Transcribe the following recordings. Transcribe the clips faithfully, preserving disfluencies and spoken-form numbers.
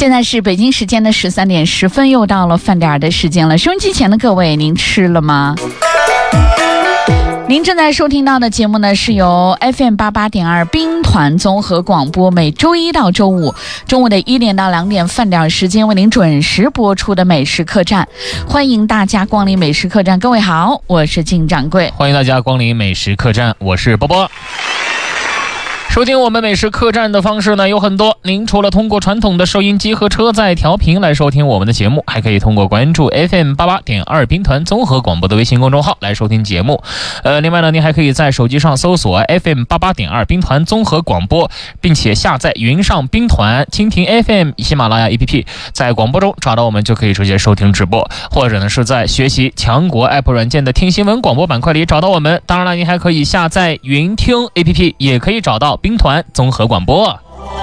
现在是北京时间的十三点十分，又到了饭点儿的时间了。收音机前的各位，您吃了吗？您正在收听到的节目呢，是由 F M 八八点二兵团综合广播每周一到周五中午的一点到两点饭点时间为您准时播出的美食客栈。欢迎大家光临美食客栈，各位好，我是靳掌柜。 欢迎大家光临美食客栈，我是波波。收听我们美食客栈的方式呢有很多，您除了通过传统的收音机和车载调频来收听我们的节目，还可以通过关注 F M 八八点二兵团综合广播的微信公众号来收听节目。呃，另外呢，您还可以在手机上搜索 F M 八八点二兵团综合广播，并且下载云上兵团、蜻蜓 F M、喜马拉雅 A P P， 在广播中找到我们就可以直接收听直播，或者呢是在学习强国 App 软件的听新闻广播板块里找到我们。当然了，您还可以下载云听 A P P， 也可以找到兵团综合广播。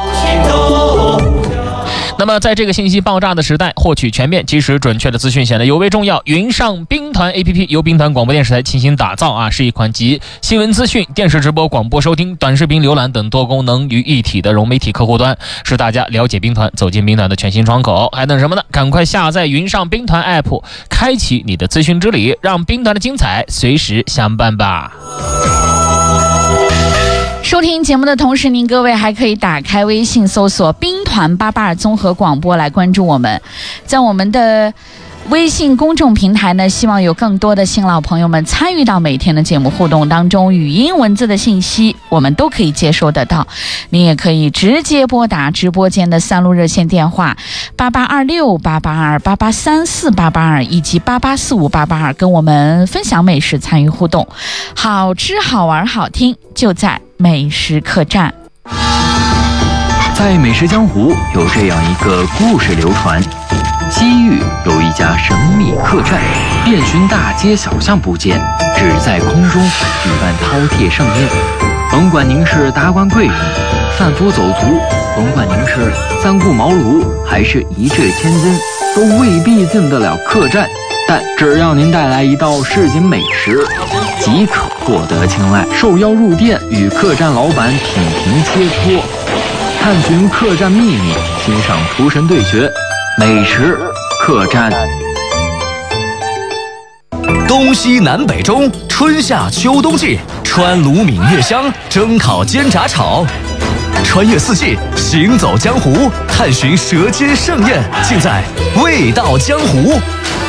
那么在这个信息爆炸的时代，获取全面及时准确的资讯显得尤为重要。云上兵团 A P P 由兵团广播电视台倾心打造啊，是一款集新闻资讯、电视直播、广播收听、短视频浏览等多功能于一体的融媒体客户端，是大家了解兵团、走进兵团的全新窗口。还等什么呢？赶快下载云上兵团 App， 开启你的资讯之旅，让兵团的精彩随时相伴吧。 收听节目的同时，您各位还可以打开微信搜索兵团八八二综合广播来关注我们。在我们的微信公众平台呢，希望有更多的新老朋友们参与到每天的节目互动当中，语音文字的信息我们都可以接收得到。您也可以直接拨打直播间的三路热线电话八八二六八八二、八八三四八八二以及八八四五八八二，跟我们分享美食，参与互动。好吃好玩好听，就在美食客栈。 在美食江湖有这样一个故事流传，西域有一家神秘客栈，遍寻大街小巷不见，只在空中举办饕餮盛宴。甭管您是达官贵人、贩夫走卒，甭管您是三顾茅庐还是一掷千金，都未必进得了客栈。但只要您带来一道市井美食，即可获得青睐。受邀入店，与客栈老板品评切磋，探寻客栈秘密，欣赏厨神对决。美食客栈， 东西南北中，春夏秋冬季，川鲁闽粤湘，蒸烤煎炸炒，穿越四季，行走江湖，探寻舌尖盛宴，尽在味道江湖。